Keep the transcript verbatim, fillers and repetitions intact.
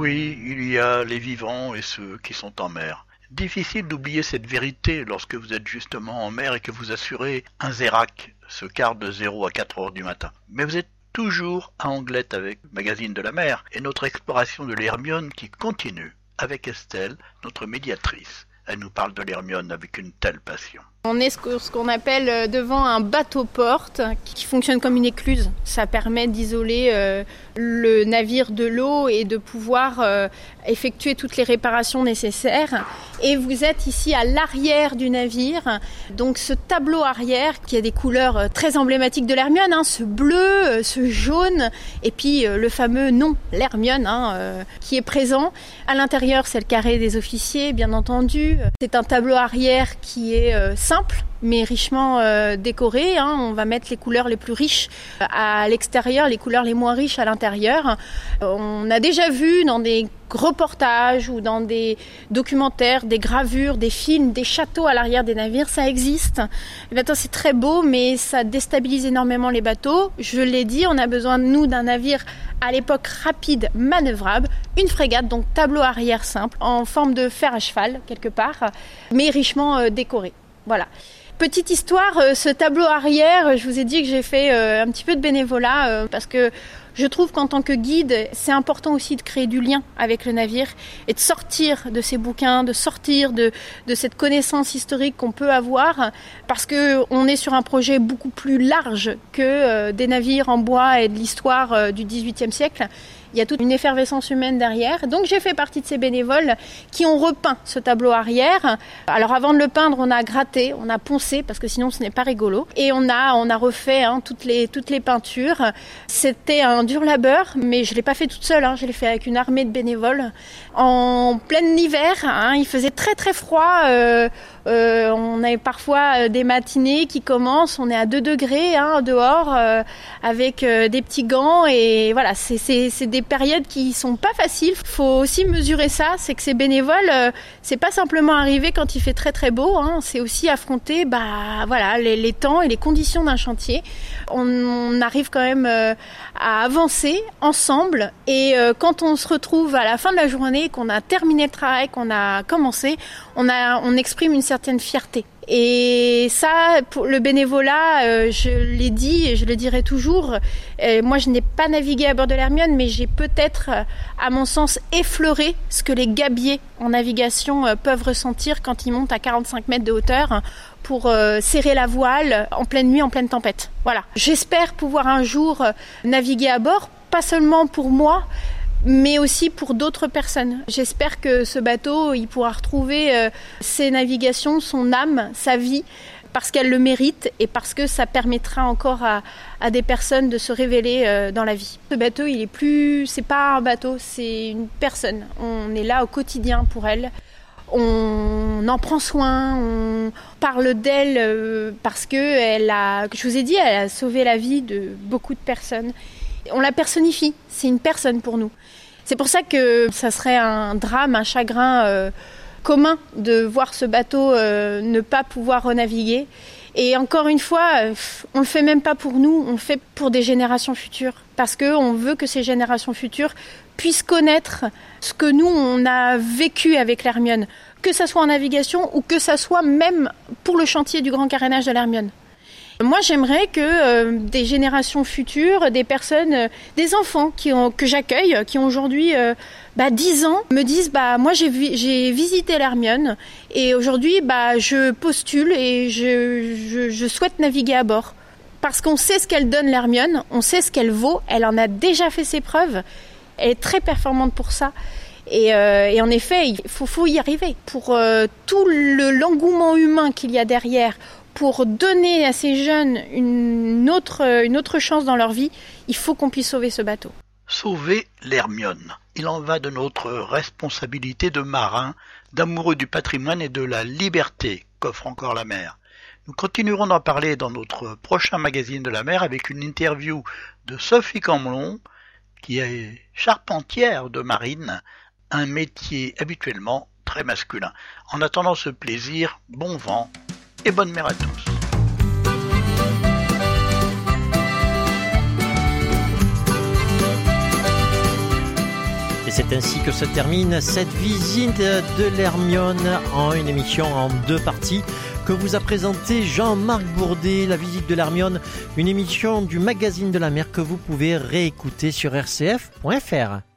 Oui, il y a les vivants et ceux qui sont en mer. Difficile d'oublier cette vérité lorsque vous êtes justement en mer et que vous assurez un zérac, ce quart de zéro à quatre heures du matin. Mais vous êtes toujours à Anglette avec Magazine de la mer et notre exploration de l'Hermione qui continue avec Estelle, notre médiatrice. Elle nous parle de l'Hermione avec une telle passion. On est ce qu'on appelle devant un bateau-porte qui fonctionne comme une écluse. Ça permet d'isoler euh, le navire de l'eau et de pouvoir euh, effectuer toutes les réparations nécessaires. Et vous êtes ici à l'arrière du navire. Donc ce tableau arrière qui a des couleurs très emblématiques de l'Hermione, hein, ce bleu, ce jaune et puis euh, le fameux nom, l'Hermione, hein, euh, qui est présent. À l'intérieur, c'est le carré des officiers, bien entendu. C'est un tableau arrière qui est euh, simple mais richement euh, décoré, hein. On va mettre les couleurs les plus riches à l'extérieur, les couleurs les moins riches à l'intérieur. On a déjà vu dans des reportages ou dans des documentaires, des gravures, des films, des châteaux à l'arrière des navires, ça existe. Et maintenant c'est très beau mais ça déstabilise énormément les bateaux. Je l'ai dit, on a besoin de nous d'un navire à l'époque rapide, manœuvrable, une frégate, donc tableau arrière simple, en forme de fer à cheval quelque part, mais richement euh, décoré. Voilà. Petite histoire, ce tableau arrière, je vous ai dit que j'ai fait un petit peu de bénévolat parce que je trouve qu'en tant que guide, c'est important aussi de créer du lien avec le navire et de sortir de ces bouquins, de sortir de, de cette connaissance historique qu'on peut avoir parce qu'on est sur un projet beaucoup plus large que des navires en bois et de l'histoire du dix-huitième siècle. Il y a toute une effervescence humaine derrière. Donc j'ai fait partie de ces bénévoles qui ont repeint ce tableau arrière. Alors avant de le peindre, on a gratté, on a poncé parce que sinon ce n'est pas rigolo. Et on a, on a refait hein, toutes les, toutes les peintures. C'était un dur labeur, mais je ne l'ai pas fait toute seule. Hein. Je l'ai fait avec une armée de bénévoles. En plein hiver, hein, il faisait très très froid. Euh, euh, on avait parfois des matinées qui commencent. On est à deux degrés hein, dehors euh, avec euh, des petits gants. Et voilà, c'est, c'est, c'est des périodes qui sont pas faciles. Faut aussi mesurer ça, c'est que ces bénévoles, euh, c'est pas simplement arriver quand il fait très très beau, hein, c'est aussi affronter, bah voilà, les, les temps et les conditions d'un chantier. On, on arrive quand même euh, à avancer ensemble et euh, quand on se retrouve à la fin de la journée, qu'on a terminé le travail, qu'on a commencé, on a, on exprime une certaine fierté. Et ça, pour le bénévolat, euh, je l'ai dit et je le dirai toujours, euh, moi je n'ai pas navigué à bord de l'Hermione, mais j'ai peut-être, euh, à mon sens, effleuré ce que les gabiers en navigation euh, peuvent ressentir quand ils montent à quarante-cinq mètres de hauteur hein, pour euh, serrer la voile en pleine nuit, en pleine tempête. Voilà. J'espère pouvoir un jour euh, naviguer à bord, pas seulement pour moi, mais aussi pour d'autres personnes. J'espère que ce bateau, il pourra retrouver euh, ses navigations, son âme, sa vie, parce qu'elle le mérite et parce que ça permettra encore à, à des personnes de se révéler euh, dans la vie. Ce bateau, il est plus, c'est pas un bateau, c'est une personne. On est là au quotidien pour elle. On en prend soin, on parle d'elle euh, parce que elle a, je vous ai dit, elle a sauvé la vie de beaucoup de personnes. On la personnifie, c'est une personne pour nous. C'est pour ça que ça serait un drame, un chagrin euh, commun de voir ce bateau euh, ne pas pouvoir renaviguer. Et encore une fois, euh, on ne le fait même pas pour nous, on le fait pour des générations futures. Parce qu'on veut que ces générations futures puissent connaître ce que nous, on a vécu avec l'Hermione. Que ça soit en navigation ou que ça soit même pour le chantier du grand carénage de l'Hermione. Moi, j'aimerais que euh, des générations futures, des personnes, euh, des enfants qui ont, que j'accueille, qui ont aujourd'hui euh, bah, dix ans, me disent bah, « moi, j'ai, vi- j'ai visité l'Hermione et aujourd'hui, bah, je postule et je, je, je souhaite naviguer à bord. » Parce qu'on sait ce qu'elle donne, l'Hermione, on sait ce qu'elle vaut, elle en a déjà fait ses preuves, elle est très performante pour ça. Et, euh, et en effet, il faut, faut y arriver. Pour euh, tout le, l'engouement humain qu'il y a derrière, pour donner à ces jeunes une autre, une autre chance dans leur vie, il faut qu'on puisse sauver ce bateau. Sauver l'Hermione. Il en va de notre responsabilité de marin, d'amoureux du patrimoine et de la liberté qu'offre encore la mer. Nous continuerons d'en parler dans notre prochain magazine de la mer avec une interview de Sophie Camelon, qui est charpentière de marine, un métier habituellement très masculin. En attendant ce plaisir, bon vent et bonne mer à tous. Et c'est ainsi que se termine cette visite de l'Hermione en une émission en deux parties que vous a présenté Jean-Marc Bourdet. La visite de l'Hermione, une émission du magazine de la mer que vous pouvez réécouter sur r c f point f r.